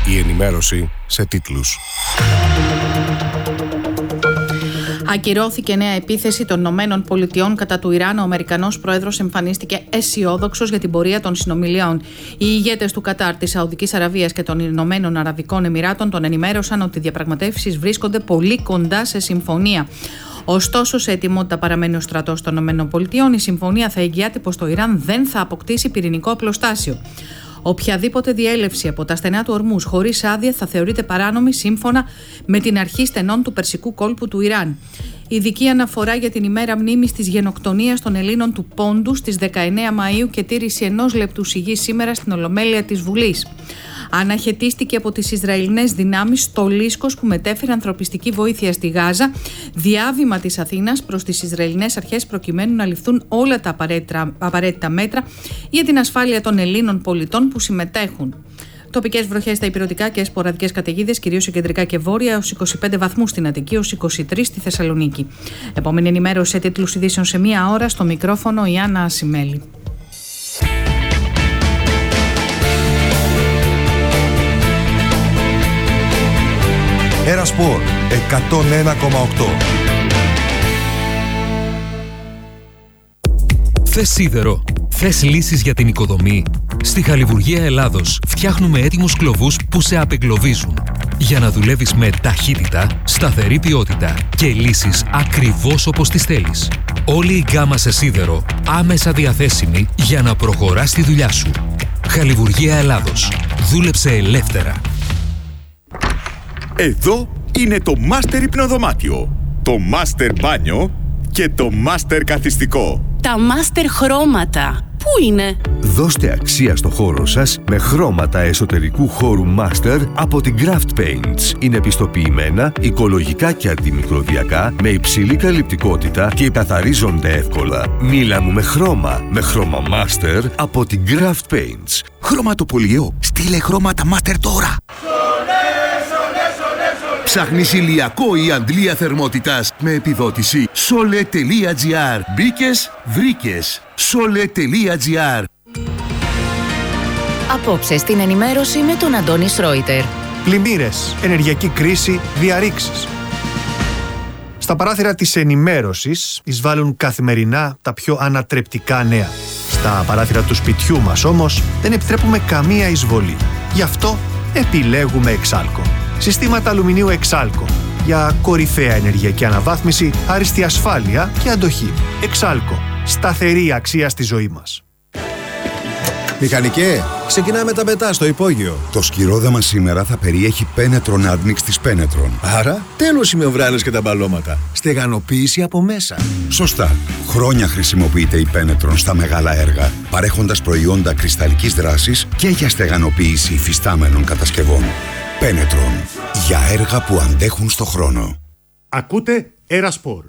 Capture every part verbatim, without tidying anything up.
Η ενημέρωση σε τίτλους. Ακυρώθηκε νέα επίθεση των Ηνωμένων Πολιτειών κατά του Ιράν. Ο Αμερικανός πρόεδρος εμφανίστηκε αισιόδοξος για την πορεία των συνομιλιών. Οι ηγέτες του Κατάρ, της Σαουδικής Αραβίας και των Ηνωμένων Αραβικών Εμιράτων τον ενημέρωσαν ότι οι διαπραγματεύσεις βρίσκονται πολύ κοντά σε συμφωνία. Ωστόσο, σε ετοιμότητα παραμένει ο στρατός των ΗΠΑ. Η συμφωνία θα εγγυάται πως το Ιράν δεν θα αποκτήσει πυρηνικό οπλοστάσιο. Οποιαδήποτε διέλευση από τα στενά του Ορμούζ χωρίς άδεια θα θεωρείται παράνομη σύμφωνα με την αρχή στενών του Περσικού κόλπου του Ιράν. Ειδική αναφορά για την ημέρα μνήμης της γενοκτονίας των Ελλήνων του Πόντου στις δεκαεννέα Μαΐου και τήρηση ενός λεπτού σιγής σήμερα στην Ολομέλεια της Βουλής. Αναχαιτίστηκε από τις Ισραηλινές δυνάμεις στο Λίσκος που μετέφερε ανθρωπιστική βοήθεια στη Γάζα, διάβημα της Αθήνας προς τις Ισραηλινές αρχές προκειμένου να ληφθούν όλα τα απαραίτητα, απαραίτητα μέτρα για την ασφάλεια των Ελλήνων πολιτών που συμμετέχουν. Τοπικές βροχές στα ηπειρωτικά και σποραδικές καταιγίδες, κυρίως σε κεντρικά και βόρεια, έως είκοσι πέντε βαθμούς στην Αττική, έως είκοσι τρεις στη Θεσσαλονίκη. Επόμενη ενημέρωση σε τίτλους ειδήσεων σε μία ώρα, στο μικρόφωνο η Άννα Ασημέλη. Ερασπορ εκατόν ένα κόμμα οκτώ. Θες σίδερο? Θες λύσεις για την οικοδομή? Στη Χαλιβουργία Ελλάδος φτιάχνουμε έτοιμους κλωβούς που σε απεγκλωβίζουν για να δουλεύεις με ταχύτητα, σταθερή ποιότητα και λύσεις ακριβώς όπως τις θέλεις. Όλη η γκάμα σε σίδερο άμεσα διαθέσιμη για να προχωράς τη δουλειά σου. Χαλιβουργία Ελλάδος. Δούλεψε ελεύθερα. Εδώ είναι το Master Υπνοδωμάτιο, το Master Μπάνιο και το Master Καθιστικό. Τα Master Χρώματα. Πού είναι? Δώστε αξία στο χώρο σας με χρώματα εσωτερικού χώρου Master από την Craft Paints. Είναι πιστοποιημένα, οικολογικά και αντιμικροβιακά, με υψηλή καλυπτικότητα και καθαρίζονται εύκολα. Μίλα μου με χρώμα, με χρώμα Master από την Craft Paints. Χρωματοπολιό, στείλε χρώματα Master τώρα. Ψάχνεις ηλιακό ή αντλία θερμότητας με επιδότηση? Sole.gr. Μπήκες, βρήκες. Sole.gr. Απόψε στην ενημέρωση με τον Αντώνη Σρόιτερ. Πλημμύρες, ενεργειακή κρίση, διαρρήξεις. Στα παράθυρα της ενημέρωσης εισβάλλουν καθημερινά τα πιο ανατρεπτικά νέα. Στα παράθυρα του σπιτιού μας όμως δεν επιτρέπουμε καμία εισβολή. Γι' αυτό επιλέγουμε Εξάλκο. Συστήματα αλουμινίου Εξάλκο για κορυφαία ενεργειακή αναβάθμιση, άριστη ασφάλεια και αντοχή. Εξάλκο. Σταθερή αξία στη ζωή μας. Μηχανικέ, ξεκινάμε τα πετά στο υπόγειο. Το σκυρόδεμα σήμερα θα περιέχει Penetron Admix της Penetron. Άρα, τέλος οι μεμβράνες και τα μπαλώματα. Στεγανοποίηση από μέσα. Σωστά. Χρόνια χρησιμοποιείται η Penetron στα μεγάλα έργα, παρέχοντας προϊόντα κρυσταλλικής δράσης και για στεγανοποίηση υφιστάμενων κατασκευών. Penetron. Για έργα που αντέχουν στο χρόνο. Ακούτε Ερασπορ.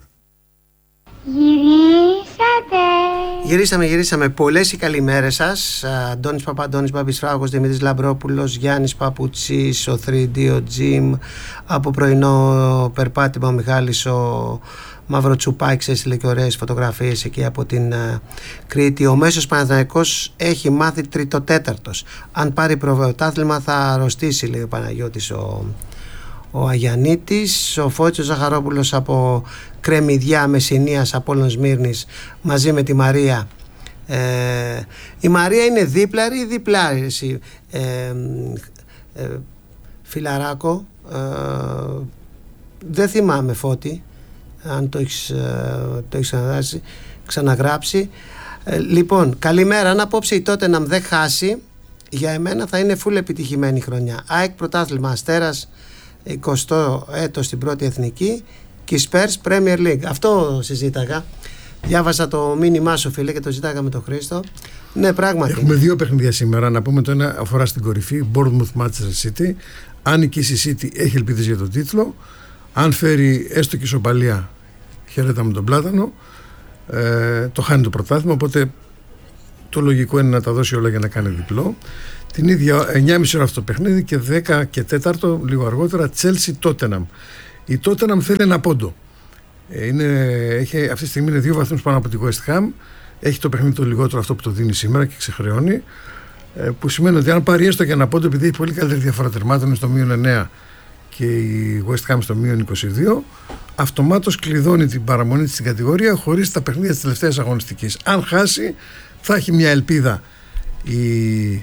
Γυρίσατε. Γυρίσαμε, γυρίσαμε. Πολλές οι καλημέρες σας. Αντώνης Παπαντώνης, Μπάμπης Φράγος, Δημήτρης Λαμπρόπουλος, Γιάννης Παπουτσής, ο θρι ντι ο Gym, από πρωινό περπάτημα ο Μιχάλης ο Μαυροτσουπάκης έστειλε και ωραίες φωτογραφίες εκεί από την uh, Κρήτη. Ο Μέσος Παναθηναϊκός έχει μάθει τριτοτέταρτος. Αν πάρει πρωτάθλημα θα αρρωστήσει, λέει ο Παναγιώτης ο, ο Αγιαννίτης. Ο Φώτης Ζαχαρόπουλος από Κρεμμυδιά Μεσσηνίας, Απόλλων Σμύρνης, μαζί με τη Μαρία. Ε, η Μαρία είναι δίπλαρη ή διπλάρη? Ε, ε, φιλαράκο, ε, δεν θυμάμαι, Φώτη, αν το έχεις, το έχεις ξαναγράψει, ξαναγράψει. Ε, λοιπόν, καλημέρα. Αν απόψε η Τότεναμ δεν χάσει, για εμένα θα είναι φουλ επιτυχημένη χρονιά. ΑΕΚ πρωτάθλημα, Αστέρας εικοστό έτος στην πρώτη εθνική και η Spurs Premier League. Αυτό συζήταγα. Διάβασα το μήνυμά σου, φίλε, και το ζητάγα με τον Χρήστο. Ναι, πράγματι. Έχουμε δύο παιχνίδια σήμερα. Να πούμε το ένα αφορά στην κορυφή, Bournemouth Manchester City. Αν νικήσει η City, έχει ελπίδες για τον τίτλο. Αν φέρει έστω και ισοπαλία, χαιρέτα με τον πλάτανο, ε, το χάνει το πρωτάθλημα, οπότε το λογικό είναι να τα δώσει όλα για να κάνει διπλό. Την ίδια εννιά και μισή ώρα αυτό το παιχνίδι και δέκα και τέταρτο λίγο αργότερα Chelsea Tottenham. Η Tottenham θέλει ένα πόντο. Ε, είναι, έχει, αυτή τη στιγμή είναι δύο βαθμούς πάνω από τη West Ham. Έχει το παιχνίδι το λιγότερο αυτό που το δίνει σήμερα και ξεχρεώνει. που σημαίνει ότι αν πάρει έστω και ένα πόντο, επειδή έχει πολύ καλύτερη διαφορά τερμάτων, είναι στο μείον εννέα και η West Ham στο μείον είκοσι δύο, αυτομάτως κλειδώνει την παραμονή της στην κατηγορία χωρίς τα παιχνίδια της τελευταίας αγωνιστικής. Αν χάσει, θα έχει μια ελπίδα η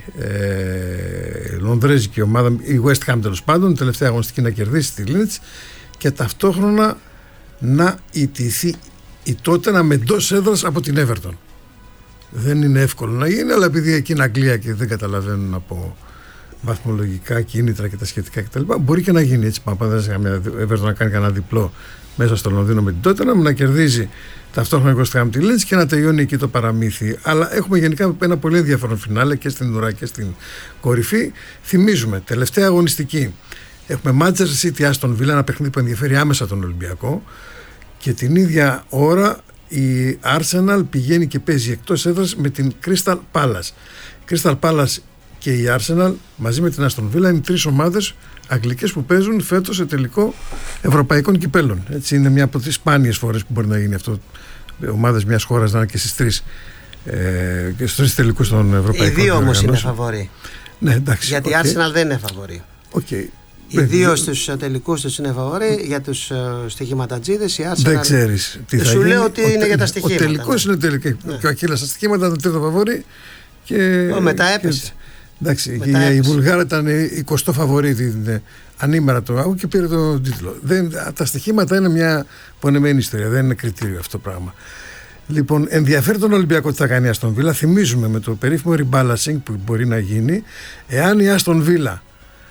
ε, λονδρέζικη ομάδα, η West Ham τέλος πάντων, τελευταία αγωνιστική, να κερδίσει τη Leeds και ταυτόχρονα να ιτηθεί η Tottenham με εντός έδρας από την Everton. Δεν είναι εύκολο να γίνει, αλλά επειδή εκεί είναι Αγγλία και δεν καταλαβαίνουν από βαθμολογικά κίνητρα και τα σχετικά κτλ., μπορεί και να γίνει έτσι. Παπαδεύει Everton να κάνει κανένα διπλό μέσα στο Λονδίνο με την Tottenham, να κερδίζει ταυτόχρονα η West Ham τη Leeds και να τελειώνει εκεί το παραμύθι. Αλλά έχουμε γενικά ένα πολύ ενδιαφέρον φινάλε και στην ουρά και στην κορυφή. Θυμίζουμε, τελευταία αγωνιστική. Έχουμε Manchester City Aston Villa, ένα παιχνίδι που ενδιαφέρει άμεσα τον Ολυμπιακό. Και την ίδια ώρα η Arsenal πηγαίνει και παίζει εκτός έδρας με την Crystal Palace. Crystal Palace και η Arsenal μαζί με την Aston Villa είναι τρεις ομάδες αγγλικές που παίζουν φέτος σε τελικό ευρωπαϊκών κυπέλων. Έτσι είναι μια από τις σπάνιες φορές που μπορεί να γίνει αυτό. Ομάδες μιας χώρας να είναι και στις τρεις, ε, και στους τρεις τελικούς των ευρωπαϊκών. Οι δύο όμως είναι φαβορί. Ναι, εντάξει. Γιατί η okay. Arsenal δεν είναι φαβορί. Okay. Οι δύο στους τελικούς τους είναι φαβορί. Για τους uh, στοιχηματατζίδες η Arsenal. Δεν ξέρεις τι θα Σου γίνει. λέω ότι ο, είναι για τα στοιχήματα. Ο τελικός ναι. είναι τελικός. Ναι. Και ο Ακύλας στα στοιχήματα ήταν τρίτο φαβορί. Και, ο, μετά έπεσε. Και, εντάξει, μετά η, η Βουλγάρα ήταν εικοστό φαβορί την, ανήμερα το αγώνα και πήρε τον τίτλο. Δεν, τα στοιχήματα είναι μια πονεμένη ιστορία. Δεν είναι κριτήριο αυτό το πράγμα. Λοιπόν, ενδιαφέρει τον Ολυμπιακό τι θα κάνει η Αστον Βίλα. Θυμίζουμε με το περίφημο rebalancing που μπορεί να γίνει, εάν η Αστον Βίλα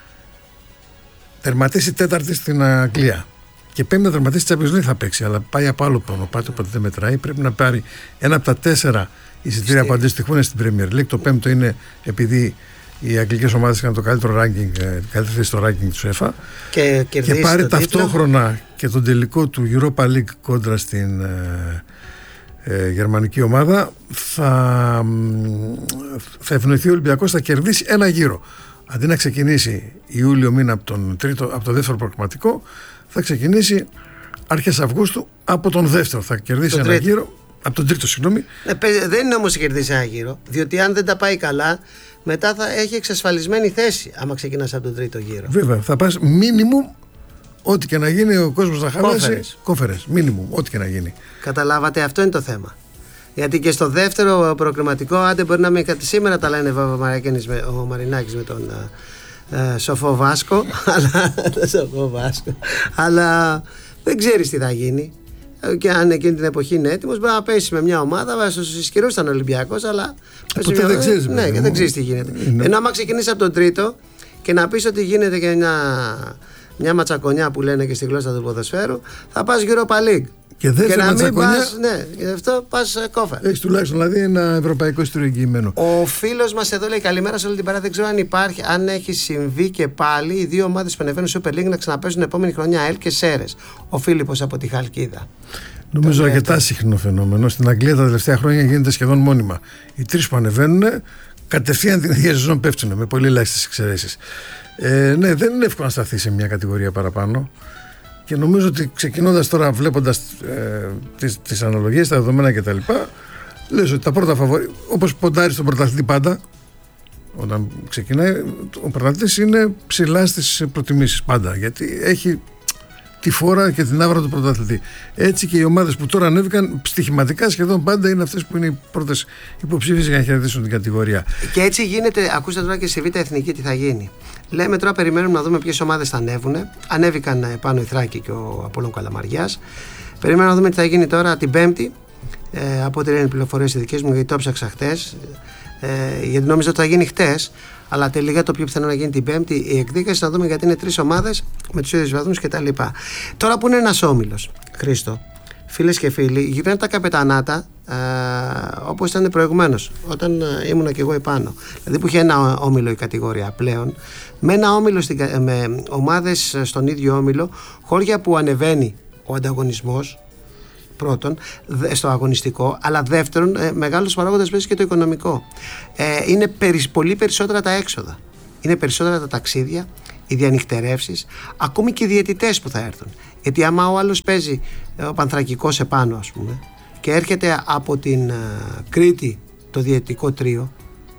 τερματίσει τέταρτη στην Αγγλία και πέμπτη να τερματίσει τη Champions League θα παίξει, αλλά πάει από άλλο προνοπάτι, οπότε δεν μετράει. Πρέπει να πάρει ένα από τα τέσσερα εισιτήρια που αντιστοιχούν στην Premier League. Το πέμπτο είναι επειδή οι αγγλικές ομάδες είχαν το καλύτερο ranking, καλύτερη θέση στο ranking του UEFA. Και, και πάρει ταυτόχρονα τίτλο. Και τον τελικό του Europa League κόντρα στην ε, ε, γερμανική ομάδα. Θα, θα ευνοηθεί ο Ολυμπιακός, θα κερδίσει ένα γύρο. Αντί να ξεκινήσει Ιούλιο μήνα από, τον τρίτο, από το δεύτερο προγραμματικό, θα ξεκινήσει αρχές Αυγούστου από τον δεύτερο. Θα κερδίσει τον ένα τρίτο. γύρο. Από τον τρίτο, συγγνώμη. Ε, δεν είναι όμως να κερδίσει ένα γύρο. Διότι αν δεν τα πάει καλά, μετά θα έχει εξασφαλισμένη θέση. Άμα ξεκινάς από τον τρίτο γύρο. Βέβαια, θα πας minimum, ό,τι και να γίνει, ο κόσμος να χαλάσει. Κόφερες. Minimum, ό,τι και να γίνει. Καταλάβατε, αυτό είναι το θέμα. Γιατί και στο δεύτερο προκριματικό, άντε μπορεί να μην κάτι σήμερα τα λένε ο Μαρινάκης με τον ε, Σοφό Βάσκο, αλλά, Σοφό Βάσκο, αλλά δεν ξέρεις τι θα γίνει. Και αν εκείνη την εποχή είναι έτοιμος, μπορεί να πέσει με μια ομάδα. Στους ισχυρούς ήταν Ολυμπιακός, αλλά. Ποτέ δεν ξέρεις. Ναι, και δεν ξέρεις τι γίνεται. Είναι. Ενώ άμα ξεκινήσει από τον τρίτο και να πεις ότι γίνεται και μια, μια ματσακονιά που λένε και στη γλώσσα του ποδοσφαίρου, θα πας Europa League. Και, και να μην πας, ναι, γι' αυτό πας κόφα. Έχεις τουλάχιστον δηλαδή ένα ευρωπαϊκό ειστήριο εγγυημένο. Ο φίλος μας εδώ λέει καλημέρα σε όλη την παρέα. Δεν ξέρω αν υπάρχει, αν έχει συμβεί και πάλι οι δύο ομάδες που ανεβαίνουν Super League να ξαναπέζουν επόμενη χρονιά, ΑΕΛ και Σέρες. Ο Φίλιππος από τη Χαλκίδα. Νομίζω αρκετά συχνό φαινόμενο. Στην Αγγλία τα τελευταία χρόνια γίνεται σχεδόν μόνιμα. Οι τρεις που ανεβαίνουν κατευθείαν την ίδια σεζόν πέφτουν με πολύ ελάχιστες εξαιρέσεις. Ε, ναι, δεν είναι εύκολο να σταθεί σε μια κατηγορία παραπάνω. Και νομίζω ότι ξεκινώντας τώρα, βλέποντας ε, τις, τις αναλογίες, τα δεδομένα κτλ., λες ότι τα πρώτα φαβορί, όπως ποντάρει στον πρωταθλητή πάντα, όταν ξεκινάει, ο πρωταθλητής είναι ψηλά στις προτιμήσεις πάντα, γιατί έχει τη φόρα και την άβρα του πρωταθλητή. Έτσι και οι ομάδες που τώρα ανέβηκαν στοιχηματικά σχεδόν πάντα είναι αυτές που είναι οι πρώτες υποψήφιες για να χαιρετήσουν την κατηγορία. Και έτσι γίνεται, ακούστε τώρα και σε Β' Εθνική τι θα γίνει. Λέμε τώρα, περιμένουμε να δούμε ποιες ομάδες θα ανέβουν. Ανέβηκαν πάνω η Θράκη και ο Απόλλων Καλαμαριάς. Περιμένουμε να δούμε τι θα γίνει τώρα την Πέμπτη. Ε, από ό,τι λένε πληροφορίες οι δικές μου, γιατί το ψάξα χτες. Ε, γιατί νόμιζα ότι θα γίνει χτες. Αλλά τελικά το πιο πιθανό να γίνει την Πέμπτη η εκδίκαση, να δούμε γιατί είναι τρεις ομάδες με τους ίδιους βαθμούς κτλ. Τώρα που είναι ένας όμιλος, Χρήστο, φίλες και φίλοι, γυρνάνε τα καπετανάτα ε, όπως ήταν προηγουμένως, όταν ε, ήμουνα και εγώ επάνω. Δηλαδή που είχε ένα όμιλο η κατηγορία πλέον, με ένα όμιλο στην, με ομάδες στον ίδιο όμιλο, χώρια που ανεβαίνει ο ανταγωνισμός. Πρώτον, στο αγωνιστικό, αλλά δεύτερον, ε, μεγάλος παράγοντας παίζει και το οικονομικό. Ε, είναι περι, πολύ περισσότερα τα έξοδα. Είναι περισσότερα τα ταξίδια, οι διανυκτερεύσεις, ακόμη και οι διαιτητές που θα έρθουν. Γιατί άμα ο άλλος παίζει, ο Πανθρακικός επάνω, ας πούμε, και έρχεται από την uh, Κρήτη το διαιτητικό τρίο,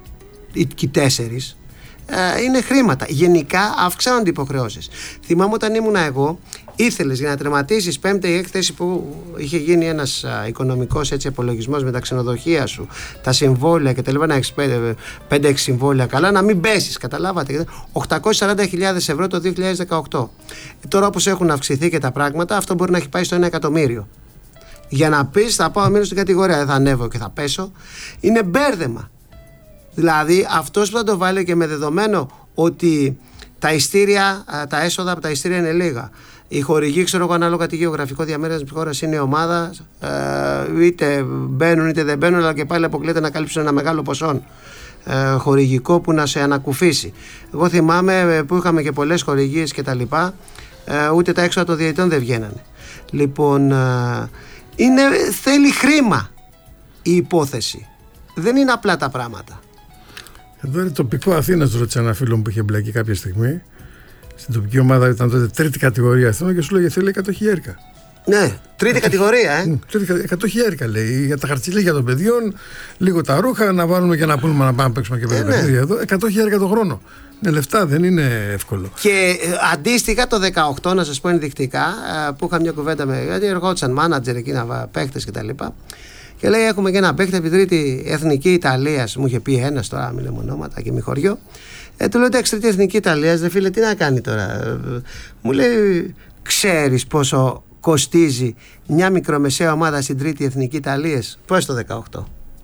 και οι τέσσερις, ε, είναι χρήματα. Γενικά αυξάνονται οι υποχρεώσεις. Θυμάμαι όταν ήμουνα εγώ, ήθελες για να τερματίσεις πέμπτη έκθεση που είχε γίνει ένας α, οικονομικός έτσι, επολογισμός με τα ξενοδοχεία σου, τα συμβόλαια και τα λοιπά, να έχεις πέντε έξι συμβόλαια καλά, να μην πέσεις, καταλάβατε. οκτακόσιες σαράντα χιλιάδες ευρώ το δύο χιλιάδες δεκαοκτώ. Τώρα όπως έχουν αυξηθεί και τα πράγματα, αυτό μπορεί να έχει πάει στο ένα εκατομμύριο. Για να πεις θα πάω μείνω στην κατηγορία, δεν θα ανέβω και θα πέσω, είναι μπέρδεμα. Δηλαδή αυτός που θα το βάλει και με δεδομένο ότι τα ειστήρια, τα έσοδα από τα ειστήρια είναι λίγα. Οι χορηγοί, ξέρω εγώ, ανάλογα τη γεωγραφικό διαμέρισμα της χώρας είναι ομάδα, ε, είτε μπαίνουν είτε δεν μπαίνουν, αλλά και πάλι αποκλείεται να καλύψουν ένα μεγάλο ποσό ε, χορηγικό που να σε ανακουφίσει. Εγώ θυμάμαι που είχαμε και πολλές χορηγίες και τα λοιπά, ε, ούτε τα έξοδα των διαιτητών δεν βγαίνανε. Λοιπόν, ε, είναι, θέλει χρήμα η υπόθεση. Δεν είναι απλά τα πράγματα. Εδώ είναι τοπικό Αθήνας, ρώτησε ένα φίλο μου που είχε μπλακεί κάποια στιγμή. Στην τοπική ομάδα ήταν τότε τρίτη κατηγορία Αθήνα και σου λέγε θέλει εκατό χιλιάρικα. Ναι, τρίτη κατηγορία, ε. εκατό χιλιάρικα λέει. Για τα χαρτιλίγια των παιδιών, λίγο τα ρούχα, να βάλουμε και να πούμε να πάμε να παίξουμε και πέντε ε, παιχνίδια ναι. εδώ. εκατό χιλιάρικα το χρόνο. Είναι λεφτά, δεν είναι εύκολο. Και ε, αντίστοιχα το δεκαοκτώ, να σας πω ενδεικτικά, ε, που είχα μια κουβέντα με. Γιατί εργόντουσαν μάνατζερ εκεί, παίχτες κτλ. Και λέει: έχουμε και ένα παίχτη από την τρίτη εθνική Ιταλία. Μου είχε πει ένα τώρα, μην λέμε ονόματα και μη χωριό. Ε, του λέω: εντάξει, τρίτη εθνική Ιταλία, δε φίλε, τι να κάνει τώρα. Ε, μου λέει: ξέρεις πόσο κοστίζει μια μικρομεσαία ομάδα στην τρίτη εθνική Ιταλία? Πώς το δεκαοκτώ?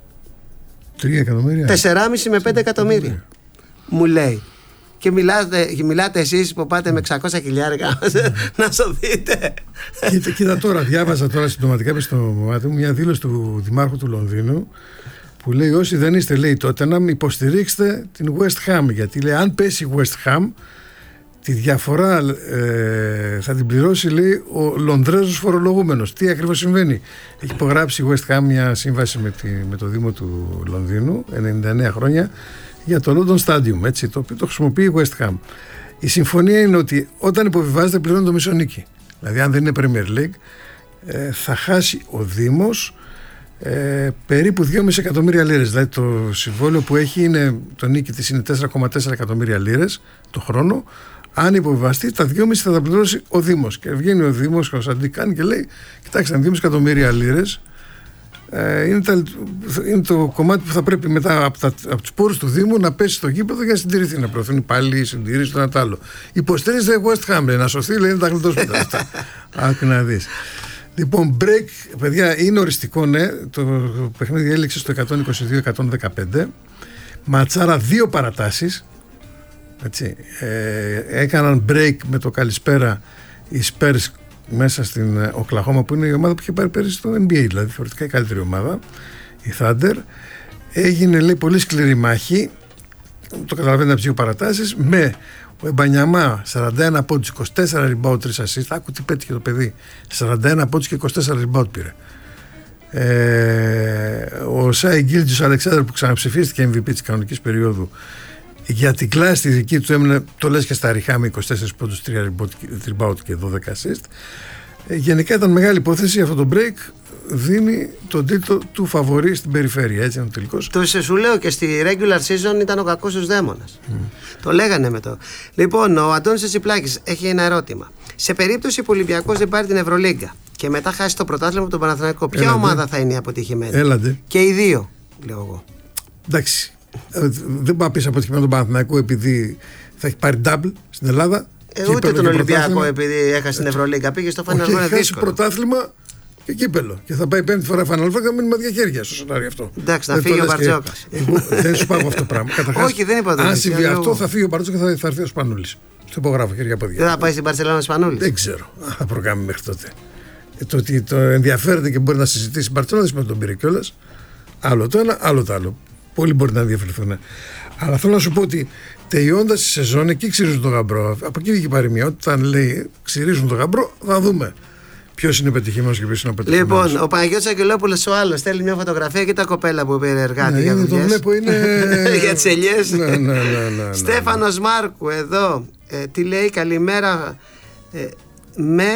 Τρία εκατομμύρια. Τεσσεράμισι με πέντε εκατομμύρια. Μου λέει. Και μιλάτε, μιλάτε εσείς που πάτε με εξακόσια χιλιάρικα να σωθείτε. Κοίτα, κοίτα τώρα, διάβαζα τώρα συμπτωματικά στο μάτι μου μια δήλωση του Δημάρχου του Λονδίνου που λέει: όσοι δεν είστε, λέει, τότε να υποστηρίξετε την West Ham. Γιατί λέει: αν πέσει η West Ham, τη διαφορά ε, θα την πληρώσει, λέει, ο Λονδρέζος φορολογούμενος. Τι ακριβώς συμβαίνει? Έχει υπογράψει η West Ham μια σύμβαση με, τη, με το Δήμο του Λονδίνου ενενήντα εννέα χρόνια για το London Stadium, έτσι, το οποίο το χρησιμοποιεί η West Ham. Η συμφωνία είναι ότι όταν υποβιβάζεται πληρώνει το μισονίκη. Δηλαδή, αν δεν είναι Premier League, ε, θα χάσει ο Δήμος ε, περίπου δυόμισι εκατομμύρια λίρες. Δηλαδή, το συμβόλαιο που έχει, είναι, το νίκη της είναι τέσσερα κόμμα τέσσερα εκατομμύρια λίρες το χρόνο. Αν υποβιβαστεί, τα δυόμισι θα τα πληρώσει ο Δήμος. Και βγαίνει ο Δήμος, ο Σαντικάν, και λέει: κοιτάξτε, δυόμισι εκατομμύρια λίρες. Είναι, τα, είναι το κομμάτι που θα πρέπει μετά από, τα, από τους πόρους του Δήμου να πέσει στο γήπεδο για να συντηρηθεί, να προωθούν πάλι οι συντηρήσεις, το ένα τ' άλλο. Υποστήριζε West Ham, να σωθεί, λέει, να τα γλιτώσουμε τα λεφτά. Άκου να δεις. Λοιπόν, break, παιδιά, είναι οριστικό, ναι. Το παιχνίδι έληξε στο εκατόν είκοσι δύο εκατόν δεκαπέντε. Ματσάρα, δύο παρατάσεις. Έτσι. Ε, έκαναν break με το καλησπέρα οι Spurs μέσα στην Οκλαχώμα, που είναι η ομάδα που είχε πάρει πέρυσι στο N B A, δηλαδή θεωρητικά η καλύτερη ομάδα, η Thunder. Έγινε, λέει, πολύ σκληρή μάχη, το καταλαβαίνετε από τις δύο παρατάσεις, με ο Εμπανιαμά σαράντα ένα πόντους, είκοσι τέσσερα rebound, τρία assist. Άκου τι πέτυχε το παιδί, σαράντα ένα πόντους και είκοσι τέσσερα rebound πήρε. Ε, ο Σάι Γκίλτζιος Αλεξάνδρου, που ξαναψηφίστηκε εμ βι πι της κανονικής περίοδου, για την κλάση τη δική του έμεινε, το λες και στα ριχά, με είκοσι τέσσερα πόντους, τρία rebound και δώδεκα assist. Ε, γενικά ήταν μεγάλη υπόθεση. Αυτό το break δίνει τον τίτλο του φαβορί στην περιφέρεια. Έτσι είναι ο τελικός. Το σου λέω, και στη regular season ήταν ο κακός τους δαίμονας. Mm. Το λέγανε με το. Λοιπόν, ο Αντώνης Τσιπλάκης έχει ένα ερώτημα. Σε περίπτωση που ο Ολυμπιακός δεν πάρει την Ευρωλίγκα και μετά χάσει το πρωτάθλημα από τον Παναθηναϊκό, ποια Έλατε. ομάδα θα είναι η αποτυχημένη? Έλατε. Και οι δύο, λέω εγώ. Εντάξει. Δεν πάω πίσω αποτυχημένο τον Παναθηναϊκό επειδή θα έχει πάρει double στην Ελλάδα. Ε, ούτε τον Ολυμπιακό επειδή έχασε την Ευρωλίγκα. Πήγε στο Final Four. Έχει χάσει πρωτάθλημα και κύπελο. Και θα πάει πέμπτη φορά Final Four και θα μείνει με διαχέρια στο σενάριο αυτό. Εντάξει, θα φύγει ο Μπαρτζόκας. Δεν σου πάω αυτό το πράγμα. Όχι, δεν είπα το. Αν συμβεί αυτό, θα φύγει ο Μπαρτζόκας και θα έρθει ο Σπανούλης. Το υπογράφω χέρια από δεν θα πάει στην Μπαρσελόνα ο Σπανούλης? Δεν ξέρω. Θα προκάμει μέχρι τότε. Το ότι το ενδιαφέρεται και μπορεί να συζητήσει η Μπαρσελόνα δεν σημαίνει ότι τον πήρε κιόλας. Άλλο το ένα, άλλο το άλλο. Πολλοί μπορεί να ενδιαφερθούν. Αλλά θέλω να σου πω ότι τελειώντας τη σεζόν, εκεί ξυρίζουν τον γαμπρό. Από εκεί βγήκε η παροιμία. Όταν λέει ξυρίζουν τον γαμπρό, θα δούμε ποιος είναι πετυχημένος και ποιος είναι απετυχημένος. Λοιπόν, ο Παναγιώτης Αγγελόπουλος ο άλλος στέλνει μια φωτογραφία και τα κοπέλα που πήρε εργάτη. Ναι, για το βλέπω, είναι. Για τις ελιές. Ναι, ναι, ναι, ναι, ναι, Στέφανος Μάρκου εδώ. Ε, τι λέει, καλημέρα. Ε, με.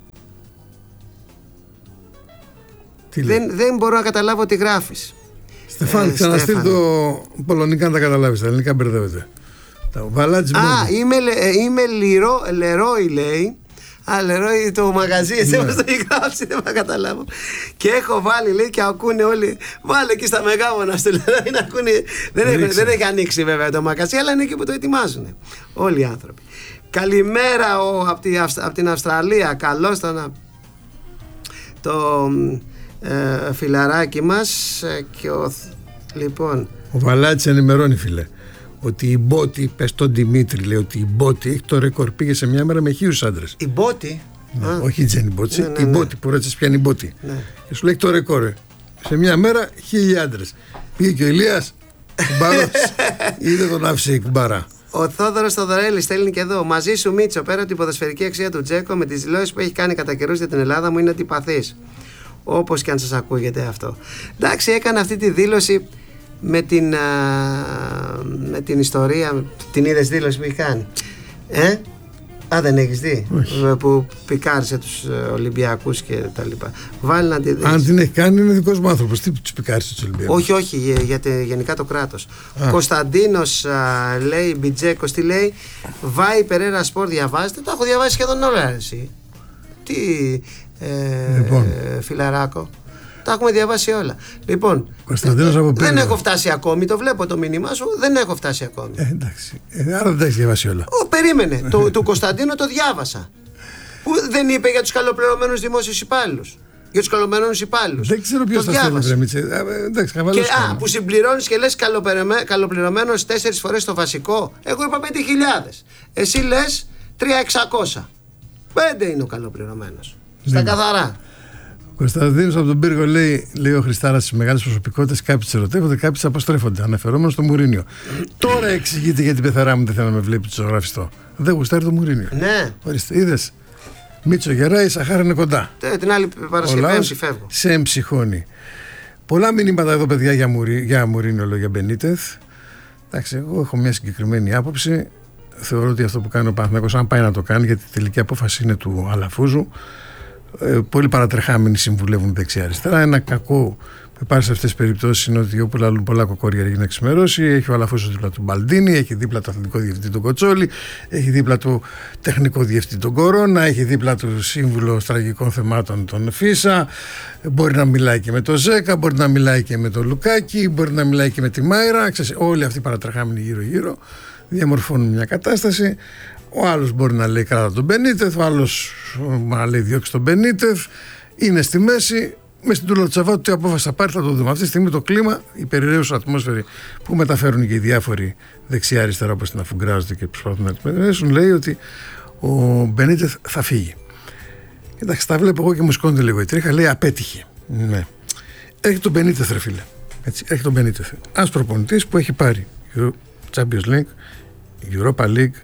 Τι δεν, δεν μπορώ να καταλάβω τι γράφεις. Στεφάν, ξαναστείλ το πολωνικά να τα καταλάβεις. Τα ελληνικά μπερδεύεται. Α, είμαι, είμαι λιρό, Λερόι λέει. Α, Λερόι το μαγαζί, εσύ μας το έχει γράψει, δεν θα καταλάβω. Και έχω βάλει, λέει, και ακούνε όλοι. Βάλε εκεί στα μεγάβωνα στο Λερόι να ακούνε. Δεν έχει, δεν έχει ανοίξει βέβαια το μαγαζί, αλλά είναι εκεί που το ετοιμάζουν. Όλοι οι άνθρωποι. Καλημέρα ο, από, τη, από την Αυστραλία. Καλώς το, το ε, φιλαράκι μας. Και ο, λοιπόν. Ο Βαλάτης ενημερώνει, φίλε, ότι η Μπότη, πες τον Δημήτρη, λέει ότι η Μπότη έχει το ρεκόρ. Πήγε σε μια μέρα με χίλιους άντρες. Η Μπότη. Ναι, όχι η Τζένι Μπότσι, ναι, ναι, η ναι. Μπότη που ρέτσες πιάνει η Μπότη. Ναι. Και σου λέει το ρεκόρ. Σε μια μέρα χίλιοι άντρες. Πήγε και ο Ηλίας, κουμπάρος, είδε τον άφησε η κουμπάρα. Ο Θόδωρος Θοδωρέλης στέλνει και εδώ. Μαζί σου, Μίτσο, πέρα από την ποδοσφαιρική αξία του Τζέκο, με τις δηλώσεις που έχει κάνει κατά καιρούς για την Ελλάδα μου είναι αντιπαθής. Όπως και αν σας ακούγεται αυτό. Εντάξει, έκανε αυτή τη δήλωση με την, α, με την ιστορία. Την είδες δήλωση που έχει κάνει? Ε? Α, δεν έχεις δει? Όχι. Που πικάρισε τους Ολυμπιακούς και τα λοιπά. Βάλει να τη δεις. Αν την έχει κάνει είναι δικός μου άνθρωπος. Τι τους πικάρισε τους Ολυμπιακούς? Όχι, όχι, για, για τε, γενικά το κράτος. Α. Κωνσταντίνος α, λέει, Μπιτζέκος τι λέει? Βάη Περέρα Σπορ διαβάζετε? Το έχω διαβάσει σχεδόν όλα εσύ. Τι ε, λοιπόν. ε, φιλαράκο. Τα έχουμε διαβάσει όλα. Λοιπόν, από δεν έχω φτάσει ακόμη. Το βλέπω το μήνυμά σου. Δεν έχω φτάσει ακόμη. Ε, εντάξει. Ε, άρα δεν τα έχει διαβάσει όλα. Ο, περίμενε. το, του Κωνσταντίνου το διάβασα. Που δεν είπε για τους καλοπληρωμένους δημόσιους υπάλληλους. Για τους καλοπληρωμένους υπάλληλους. Δεν ξέρω ποιος θα στέλνει, Βρέμιτσε. Εντάξει, και, α, που συμπληρώνεις και λες καλοπληρωμένος τέσσερις φορές το βασικό. Εγώ είπα πέντε χιλιάδες. Εσύ λες τρία χιλιάδες εξακόσια. Πέντε είναι ο καλοπληρωμένος. Στα καθαρά. Κωνσταντίνος από τον Πύργο λέει, λέει ο Χριστάρας, στις μεγάλες προσωπικότητες κάποιοι τις ερωτεύονται, κάποιοι τις αποστρέφονται. Αναφερόμενο στο Μουρίνιο. Τώρα εξηγείται γιατί η πεθαρά μου δεν θέλει να με βλέπει το ζωγραφιστό. Δεν γουστάρει το Μουρίνιο. Ναι. Ορίστε, είδες. Μίτσο γεράει, η Σαχάρα είναι κοντά. Τε, την άλλη Παρασκευή φεύγω. Σε εμψυχώνει. Πολλά μηνύματα εδώ, παιδιά, για, Μουρί, για Μουρίνιο, λέω, για Μπενίτεθ. Εντάξει, εγώ έχω μια συγκεκριμένη άποψη. Θεωρώ ότι αυτό που κάνει ο Παναθηναϊκός, αν πάει να το κάνει, γιατί η τελική απόφαση είναι του Αλαφούζου. Ε, πολλοί παρατρεχάμενοι συμβουλεύουν δεξιά-αριστερά. Ένα κακό που υπάρχει σε αυτές τις περιπτώσεις είναι ότι όπου λαλούν πολλά κοκόρια για να ξημερώσει, έχει ο Αλαφούζος δίπλα του Μπαλντίνη, έχει δίπλα το αθλητικό διευθυντή τον Κοτσόλη, έχει δίπλα του τεχνικό διευθυντή τον Κορώνα, έχει δίπλα του σύμβουλο στρατηγικών θεμάτων τον Φίσα, μπορεί να μιλάει και με τον Ζέκα, μπορεί να μιλάει και με τον Λουκάκη, μπορεί να μιλάει και με τη Μάιρα. Ξέρεις, όλοι αυτοί οι παρατρεχάμενοι γύρω-γύρω διαμορφώνουν μια κατάσταση. Ο άλλος μπορεί να λέει κράτα τον Μπενίτεθ, ο άλλος να λέει διώξει τον Μπενίτεθ. Είναι στη μέση, με στην τούλα του Τσαβάτου, τι απόφαση θα πάρει θα το δούμε. Αυτή τη στιγμή το κλίμα, η περιραίουσα ατμόσφαιρη που μεταφέρουν και οι διάφοροι δεξιά-αριστερά όπως την αφουγκράζονται και προσπαθούν να την περιραίωσουν, λέει ότι ο Μπενίτεθ θα φύγει. Εντάξει, τα βλέπω εγώ και μου σκόνται λίγο η τρίχα, λέει απέτυχε. Ναι. Έχει τον Μπενίτεθ, ρε φίλε. Έτσι, έχει τον Μπενίτεθ. Ένας προπονητής που έχει πάρει Champions League, Europa League,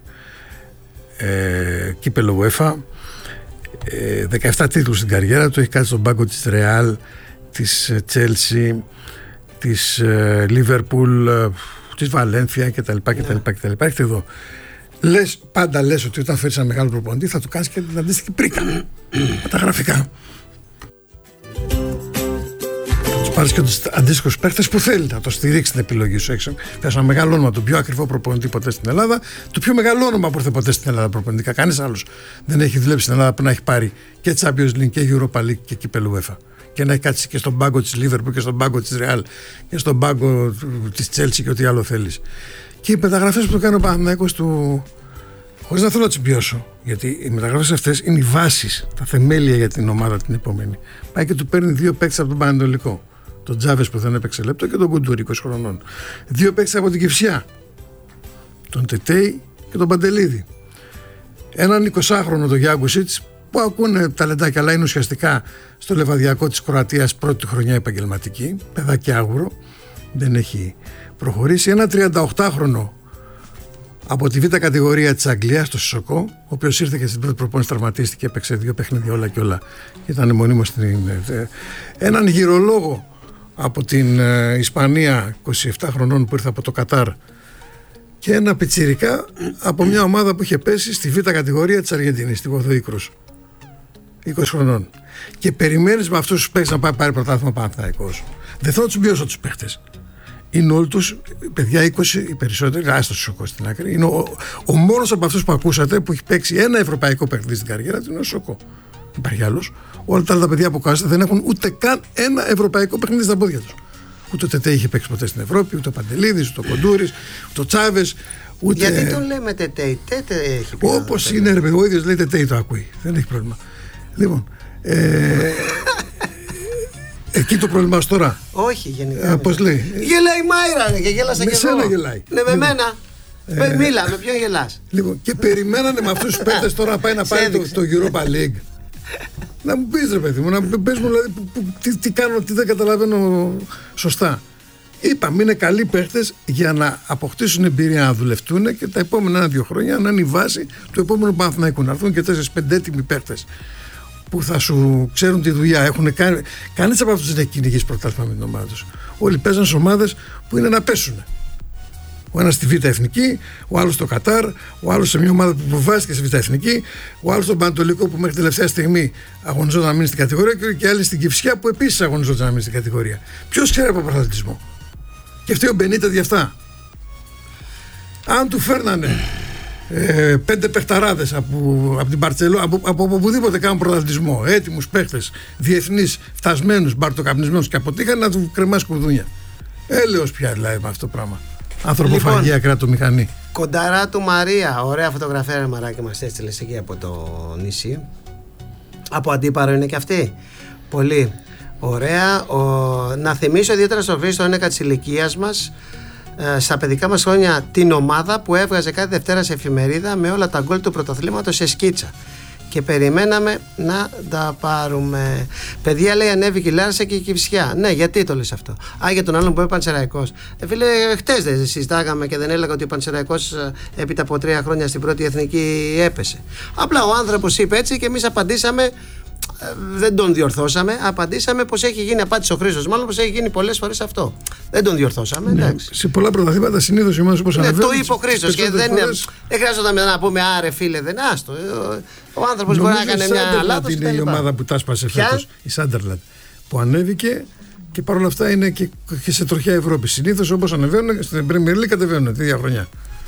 Ε, κύπελο UEFA, ε, δεκαεπτά τίτλους στην καριέρα του, έχει κάτσει στον πάγκο της Real, της Chelsea, της ε, Liverpool, ε, της Βαλένθια κτλ. κτλ. Έχετε εδώ. Λες, πάντα λες ότι όταν φέρεις ένα μεγάλο προπονητή θα του κάνεις και την αντίστοιχη πρίκα με τα γραφικά. Πάρεις και τους αντίστοιχους παίχτες που θέλει να το στηρίξει την επιλογή σου. Έχεις ένα μεγάλο όνομα, το πιο ακριβό προπονητή ποτέ στην Ελλάδα, το πιο μεγάλο όνομα που ήρθε ποτέ στην Ελλάδα προπονητικά. Κανείς άλλος δεν έχει δουλέψει στην Ελλάδα που να έχει πάρει και Champions League και Europa League και κύπελο UEFA. Και να έχει κάτσει και στον πάγκο της Liverpool και στον πάγκο της Real και στον πάγκο της Chelsea και ό,τι άλλο θέλεις. Και οι μεταγραφές που το κάνει ο Παναθηναϊκός του. Χωρίς να θέλω να τις πιώσω, γιατί οι μεταγραφές αυτές είναι οι βάσεις, τα θεμέλια για την ομάδα την επόμενη. Πάει και του παίρνει δύο παίκτες από τον Πανατολικό. Τον Τζάβες που δεν έπαιξε λεπτό και τον Κουντούρη είκοσι χρονών. Δύο παίκτες από την Κυφσιά. Τον Τετέι και τον Παντελίδη. Έναν εικοσάχρονο τον Γιάγκουσιτς που ακούνε ταλεντάκια, αλλά είναι ουσιαστικά στο λεβαδιακό της Κροατίας πρώτη χρονιά επαγγελματική. Παιδάκι άγουρο. Δεν έχει προχωρήσει. Ένα τριανταοκτάχρονο από τη β' κατηγορία της Αγγλίας, το Σισοκό, ο οποίος ήρθε και στην πρώτη προπόνηση, τραυματίστηκε, έπαιξε δύο παιχνίδια όλα και όλα. Ήταν μονίμως στην. Έναν γυρολόγο από την ε, Ισπανία, είκοσι επτά χρονών, που ήρθε από το Κατάρ, και ένα πιτσιρικά από μια ομάδα που είχε πέσει στη β' κατηγορία της Αργεντινής, στη Γοδοίκρους, είκοσι χρονών. Και περιμένεις με αυτούς τους παίκτες να πάει πάρει πρωτάθλημα Παναθηναϊκός. Δεν θέλω να τους μειώσω τους παίκτες. είναι όλοι τους παιδιά είκοσι οι περισσότεροι, άστο Σοκό στην άκρη. Είναι ο, ο μόνος από αυτούς που ακούσατε που έχει παίξει ένα ευρωπαϊκό παιχνίδι στην καριέρα του είναι ο Σοκό. Υπάρχει άλλος. Όλα τα άλλα παιδιά που ακούσατε δεν έχουν ούτε καν ένα ευρωπαϊκό παιχνίδι στα πόδια τους. Ούτε ο Τετέ είχε παίξει ποτέ στην Ευρώπη, ούτε ο Παντελίδης, ούτε ο Κοντούρης, ούτε ο Τσάβες. Ούτε... Γιατί τον λέμε Τετέ, Τετέ έχει πει. Όπως είναι, ρε παιδί, ο ίδιος λέει Τετέ, το ακούει. Δεν έχει πρόβλημα. Λοιπόν. Ε... Εκεί το πρόβλημα τώρα. Όχι, γενικά. Ε, πώς λέει. Γελάει η Μάιρα και γέλασα με και σένα εγώ. γελάει. Ναι, με λοιπόν, μένα. Ε, Μίλα, με ποιον γελάς. Λοιπόν, και περιμένανε με αυτούς τους παίκτες τώρα να πάει να πάρει το, το Europa League. Να μου πεις ρε παιδί μου, να πες μου δηλαδή που, που, τι, τι κάνω, τι δεν καταλαβαίνω σωστά. Είπαμε είναι καλοί παίκτες για να αποκτήσουν εμπειρία να δουλευτούν και τα επόμενα ένα-δύο χρόνια να είναι η βάση του επόμενου Παναθηναϊκού. Να έρθουν και τέσσερις πέντε έτοιμοι παίκτες που θα σου ξέρουν τη δουλειά. Έχουν κάνει, κανείς από αυτούς δεν έχει κυνηγήσει πρωτάθλημα με την ομάδα τους. Όλοι παίζαν σε ομάδες που είναι να πέσουν. Ο ένας στη Β' Εθνική, ο άλλος στο Κατάρ, ο άλλος σε μια ομάδα που προβάστηκε στη Β' Εθνική, ο άλλος στον Πανατολικό που μέχρι τελευταία στιγμή αγωνιζόταν να μείνει στην κατηγορία και άλλοι στην Κηφισιά που επίσης αγωνιζόταν να μείνει στην κατηγορία. Ποιος ξέρει από πρωταθλητισμό. Και φταίει ο Μπενίτες για αυτά. Αν του φέρνανε ε, πέντε παιχταράδες από, από την Μπαρτσελόνα, από, από, από οπουδήποτε κάνουν πρωταθλητισμό, έτοιμους παίχτες, διεθνείς, φτασμένους, μπαρτοκαπνισμένους και αποτύχαν να του κρεμάσει κουδούνια. Έλεος πια δηλαδή με αυτό το πράγμα. Ανθρωποφαγία, λοιπόν, κράτο-μηχανή. Κονταρά του Μαρία, ωραία φωτογραφία ρε μαράκι μας έστειλες εκεί από το νησί. Από Αντίπαρο είναι και αυτή. Πολύ ωραία. Ο... Να θυμίσω ιδιαίτερα στον Χρήστο ένεκα της ηλικίας μας, ε, στα παιδικά μας χρόνια, την ομάδα που έβγαζε κάθε Δευτέρα σε εφημερίδα με όλα τα γκολ του πρωταθλήματος σε σκίτσα. Και περιμέναμε να τα πάρουμε. Παιδιά, λέει, ανέβηκε η Λάρισα και η Κηφισιά. Ναι, γιατί το λες αυτό? Α, για τον άλλον που είπε Πανσεραϊκός. Ε, φίλε, χτες δεν συζητάγαμε και δεν έλεγα ότι ο Πανσεραϊκός έπειτα από τρία χρόνια στην πρώτη εθνική έπεσε. Απλά ο άνθρωπος είπε έτσι και εμείς απαντήσαμε. Δεν τον διορθώσαμε. Απαντήσαμε πως έχει γίνει, απάντησε ο Χρήστος, μάλλον πως έχει γίνει πολλές φορές αυτό. Δεν τον διορθώσαμε. Ναι, σε πολλά πρωταθλήματα συνήθως οι ομάδες όπως ναι, αναφέρουν. το είπε ο Χρήστος και δεν, φορές... δεν χρειάζονταν να πούμε άρε φίλε, δεν άστο. Ο άνθρωπος μπορεί να κάνει μια λάθος. Είναι η ομάδα που τα σπάσε φέτος, η Σάντερλαντ, που ανέβηκε και παρόλα αυτά είναι και, και σε τροχιά Ευρώπη. Συνήθως όπως ανεβαίνουν στην Premier League κατεβαίνουν τη ίδια χρονιά.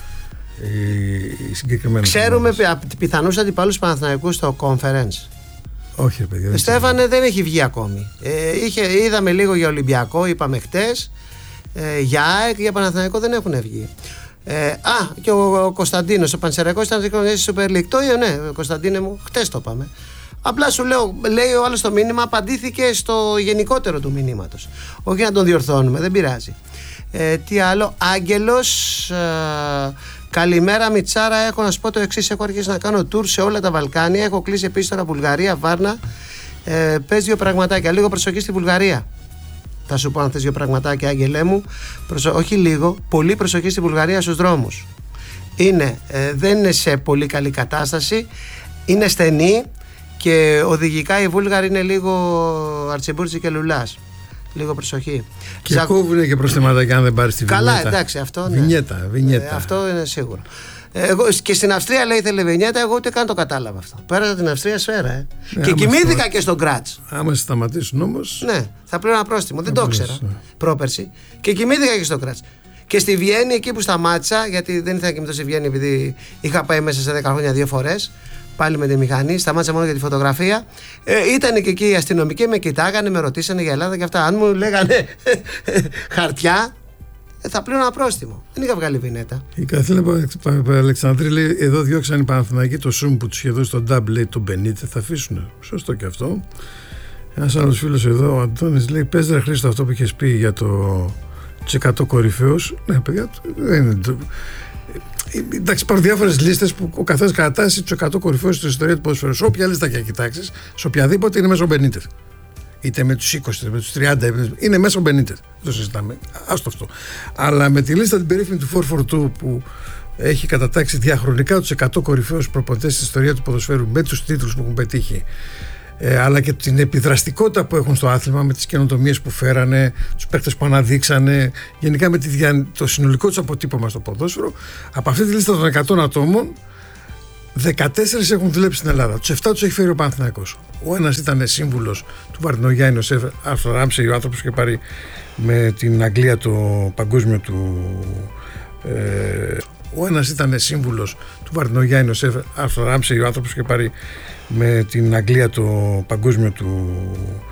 Ξέρουμε πιθανούς αντιπάλους Παναθηναϊκού στο Conference. Όχι, ρε παιδιά. Στέφανε, δεν έχει βγει ακόμη. Ε, είχε, είδαμε λίγο για Ολυμπιακό, είπαμε χτες. Ε, για ΑΕΚ, για Παναθηναϊκό δεν έχουν βγει. Ε, α, και ο, ο Κωνσταντίνος, ο Πανσεραϊκός ήταν στη Super League. Το ίδιο, ναι, Κωνσταντίνε μου, χτες το είπαμε. Απλά σου λέω, λέει ο άλλος το μήνυμα, απαντήθηκε στο γενικότερο του μηνύματος. Όχι να τον διορθώνουμε, δεν πειράζει. Ε, τι άλλο, Άγγελος. Ε, Καλημέρα Μιτσάρα, έχω να σου πω το εξής. Έχω αρχίσει να κάνω tour σε όλα τα Βαλκάνια. Έχω κλείσει επίσης τώρα Βουλγαρία, Βάρνα. Ε, πες δύο πραγματάκια. Λίγο προσοχή στη Βουλγαρία. Θα σου πω αν θες δύο πραγματάκια, Άγγελέ μου. Προσο... Όχι λίγο, πολύ προσοχή στη Βουλγαρία στους δρόμους. Είναι, ε, δεν είναι σε πολύ καλή κατάσταση. Είναι στενή και οδηγικά οι Βούλγαροι είναι λίγο Αρτσιμπούρτζι και Λουλάς. Λίγο προσοχή. Και Ζα... κόβουνε και προσθεματάκια αν δεν πάρεις τη βινιέτα. Καλά, εντάξει, αυτό ναι. Βινιέτα, βινιέτα. Ε, αυτό είναι σίγουρο. Εγώ, και στην Αυστρία λέει ήθελε βινιέτα, εγώ ούτε καν το κατάλαβα αυτό. Πέρασα την Αυστρία σφαίρα, ε. Ναι, και κοιμήθηκα σταμα... και στον Κράτς. Άμα σταματήσουν όμως. Ναι, θα πλέον ένα πρόστιμο. Δεν το ήξερα ναι. πρόπερση. Και κοιμήθηκα και στον Κράτς. Και στη Βιέννη, εκεί που σταμάτησα, γιατί δεν ήθελα να κοιμηθώ στη Βιέννη, επειδή είχα πάει μέσα σε δέκα χρόνια δύο φορές. Πάλι με τη μηχανή, σταμάτησα μόνο για τη φωτογραφία. Ε, ήταν και εκεί οι αστυνομικοί, με κοιτάγανε, με ρωτήσανε για Ελλάδα και αυτά. Αν μου λέγανε χαρτιά, ε, θα πλέον ένα πρόστιμο. Δεν είχα βγάλει βινέτα. Η Καθήλυνα Αλεξανδρή λέει: εδώ διώξαν οι Παναθηναϊκοί το Σουμ που του είχε δώσει τον Νταμπ, λέει, τον Μπενίτε. Θα αφήσουν. Σωστό και αυτό. Ένας άλλος φίλος εδώ, ο Αντώνης, λέει: πες ρε Χρήστο αυτό που είχε πει για το τους εκατό κορυφαίους. Ναι, παιδιά, δεν είναι. Εντάξει, υπάρχουν διάφορες λίστες που ο καθένας κατατάσσει τους εκατό κορυφαίους στην ιστορία του ποδοσφαίρου. Σε όποια λίστα και κοιτάξεις, σε οποιαδήποτε είναι μέσα ο Μπενίτες. Είτε με τους είκοσι, είτε με τους τριάντα, είναι μέσα ο Μπενίτες. Δεν το συζητάμε. Άστο αυτό. Αλλά με τη λίστα την περίφημη του τετρακόσια φορty two που έχει κατατάξει διαχρονικά τους εκατό κορυφαίους προπονητές στην ιστορία του ποδοσφαίρου με τους τίτλους που έχουν πετύχει. Ε, αλλά και την επιδραστικότητα που έχουν στο άθλημα, με τις καινοτομίες που φέρανε, τους παίκτες που αναδείξανε, γενικά με τη, το συνολικό τους αποτύπωμα στο ποδόσφαιρο. Από αυτή τη λίστα των εκατό ατόμων δεκατέσσερις έχουν δουλέψει στην Ελλάδα. Τους επτά τους έχει φέρει ο Παναθηναϊκός. Ο ένας ήταν σύμβουλος του Βαρδινογιάννη, ο Άρθρο Ράμσεϊ, ο άνθρωπος που είχε πάρει με την Αγγλία το παγκόσμιο του. Ε, ο ένας ήταν σύμβουλος του Βαρδινογιάννη, ο Άρθρο Ράμσεϊ, ο άνθρωπος που είχε πάρει με την Αγγλία το παγκόσμιο του.